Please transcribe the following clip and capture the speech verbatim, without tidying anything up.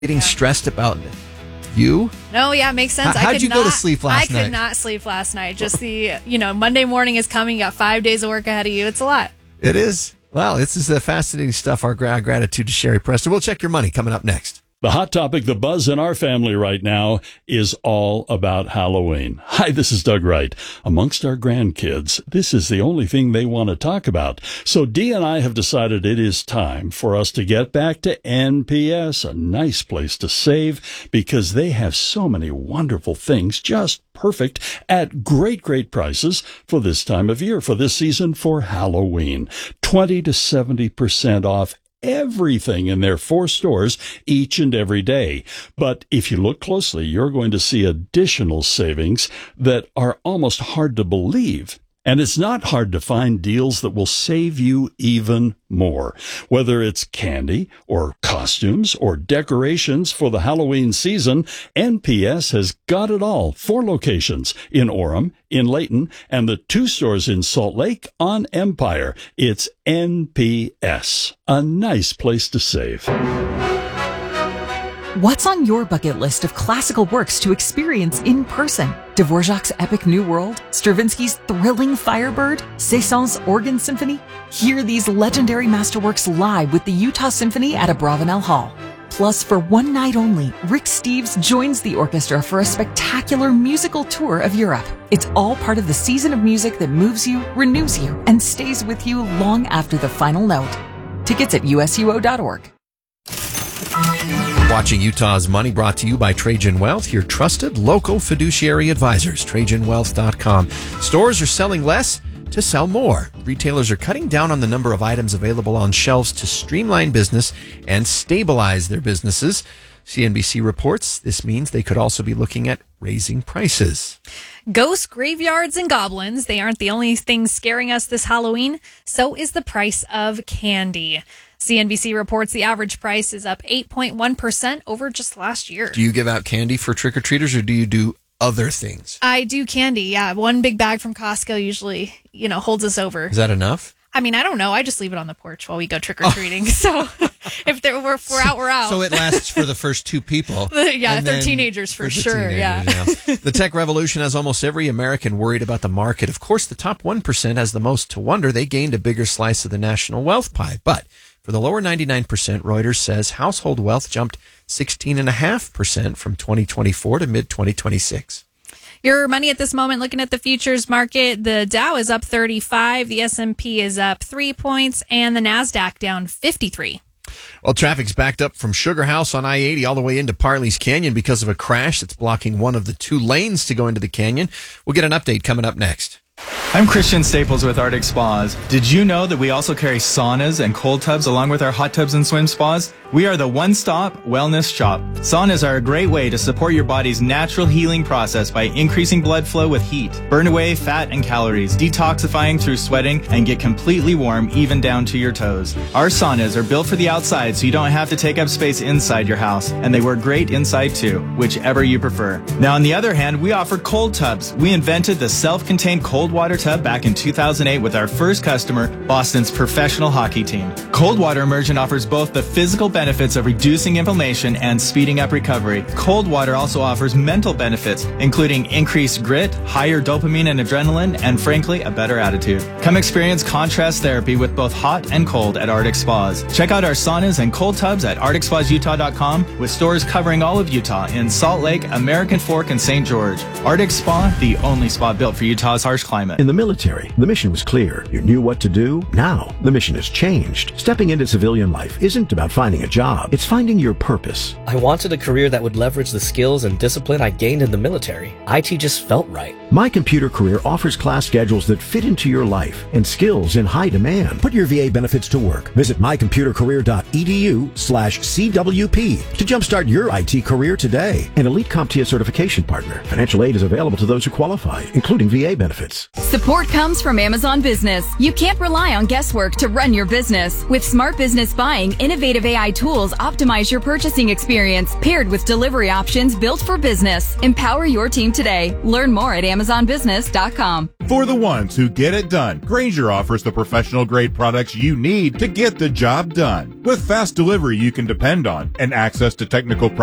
getting Yeah. stressed about you? No, yeah, makes sense. How- how'd I could you not, go to sleep last I night? could not sleep last night. Just the, you know, Monday morning is coming. You got five days of work ahead of you. It's a lot. It is. Wow, this is the fascinating stuff. Our gra- gratitude to Sherry Preston. We'll check your money coming up next. The hot topic, the buzz in our family right now, is all about Halloween. Hi, this is Doug Wright. Amongst our grandkids, this is the only thing they want to talk about. So Dee and I have decided it is time for us to get back to N P S, a nice place to save, because they have so many wonderful things, just perfect, at great, great prices for this time of year, for this season, for Halloween. twenty to seventy percent off everything in their four stores each and every day. But if you look closely, you're going to see additional savings that are almost hard to believe. And it's not hard to find deals that will save you even more. Whether it's candy or costumes or decorations for the Halloween season, N P S has got it all. Four locations in Orem, in Layton, and the two stores in Salt Lake on Empire. It's N P S, a nice place to save. What's on your bucket list of classical works to experience in person? Dvorak's epic New World, Stravinsky's thrilling Firebird, Saint-Saëns Organ Symphony? Hear these legendary masterworks live with the Utah Symphony at Abravanel Hall. Plus, for one night only, Rick Steves joins the orchestra for a spectacular musical tour of Europe. It's all part of the season of music that moves you, renews you, and stays with you long after the final note. Tickets at U S U O dot org. Watching Utah's Money, brought to you by Trajan Wealth, your trusted local fiduciary advisors. Trajan Wealth dot com. Stores are selling less to sell more. Retailers are cutting down on the number of items available on shelves to streamline business and stabilize their businesses. C N B C reports this means they could also be looking at raising prices. Ghosts, graveyards, and goblins, they aren't the only things scaring us this Halloween. So is the price of candy. C N B C reports the average price is up eight point one percent over just last year. Do you give out candy for trick-or-treaters, or do you do other things? I do candy, yeah. One big bag from Costco usually, you know, holds us over. Is that enough? I mean, I don't know. I just leave it on the porch while we go trick-or-treating. So if, there, we're, if we're out, we're out. So it lasts for the first two people. Yeah, if they're then teenagers, for, for the sure. teenagers, yeah. yeah. The tech revolution has almost every American worried about the market. Of course, the top one percent has the most to wonder. They gained a bigger slice of the national wealth pie. But for the lower ninety-nine percent, Reuters says household wealth jumped sixteen point five percent from twenty twenty-four to mid twenty twenty-six. Your money at this moment, looking at the futures market, the Dow is up thirty-five, the S and P is up three points, and the NASDAQ down fifty-three. Well, traffic's backed up from Sugar House on I eighty all the way into Parley's Canyon because of a crash that's blocking one of the two lanes to go into the canyon. We'll get an update coming up next. I'm Christian Staples with Arctic Spas. Did you know that we also carry saunas and cold tubs along with our hot tubs and swim spas? We are the one-stop wellness shop. Saunas are a great way to support your body's natural healing process by increasing blood flow with heat, burn away fat and calories, detoxifying through sweating, and get completely warm even down to your toes. Our saunas are built for the outside so you don't have to take up space inside your house, and they work great inside too, whichever you prefer. Now, on the other hand, we offer cold tubs. We invented the self-contained cold water tub back in two thousand eight with our first customer, Boston's professional hockey team. Cold Water Immersion offers both the physical benefits of reducing inflammation and speeding up recovery. Cold water also offers mental benefits, including increased grit, higher dopamine and adrenaline, and frankly, a better attitude. Come experience contrast therapy with both hot and cold at Arctic Spas. Check out our saunas and cold tubs at Arctic Spas Utah dot com, with stores covering all of Utah in Salt Lake, American Fork, and Saint George. Arctic Spa, the only spa built for Utah's harsh climate. In the military, the mission was clear. You knew what to do. Now, the mission has changed. Stepping into civilian life isn't about finding a job. It's finding your purpose. I wanted a career that would leverage the skills and discipline I gained in the military. I T just felt right. My Computer Career offers class schedules that fit into your life and skills in high demand. Put your V A benefits to work. Visit my computer career dot e d u slash C W P to jumpstart your I T career today. An Elite CompTIA certification partner. Financial aid is available to those who qualify, including V A benefits. Support comes from Amazon Business. You can't rely on guesswork to run your business. With Smart Business Buying, innovative A I tools optimize your purchasing experience, paired with delivery options built for business. Empower your team today. Learn more at amazon business dot com. For the ones who get it done, Grainger offers the professional-grade products you need to get the job done. With fast delivery you can depend on and access to technical